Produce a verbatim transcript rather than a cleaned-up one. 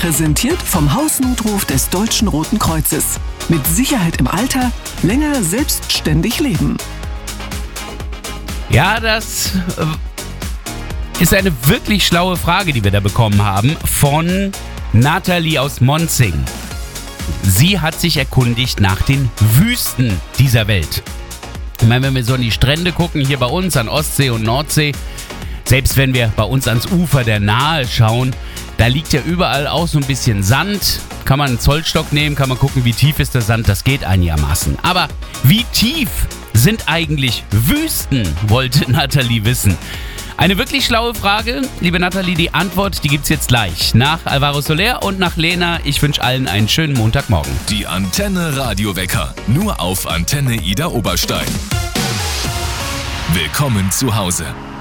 Präsentiert vom Hausnotruf des Deutschen Roten Kreuzes. Mit Sicherheit im Alter, länger selbstständig leben. Ja, das ist eine wirklich schlaue Frage, die wir da bekommen haben von Nathalie aus Monzing. Sie hat sich erkundigt nach den Wüsten dieser Welt. Ich meine, wenn wir so an die Strände gucken, hier bei uns an Ostsee und Nordsee, selbst wenn wir bei uns ans Ufer der Nahe schauen, da liegt ja überall auch so ein bisschen Sand. Kann man einen Zollstock nehmen, kann man gucken, wie tief ist der Sand, das geht einigermaßen. Aber wie tief sind eigentlich Wüsten, wollte Nathalie wissen. Eine wirklich schlaue Frage, liebe Nathalie, die Antwort, die gibt's jetzt gleich. Nach Alvaro Soler und nach Lena. Ich wünsche allen einen schönen Montagmorgen. Die Antenne Radiowecker, nur auf Antenne Ida Oberstein. Willkommen zu Hause.